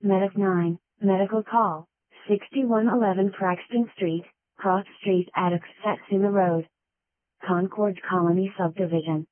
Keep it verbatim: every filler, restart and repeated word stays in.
Medic nine, medical call, sixty-one eleven Praxton Street, Cross Street, Attucks, Satsuma Road, Concord Colony Subdivision.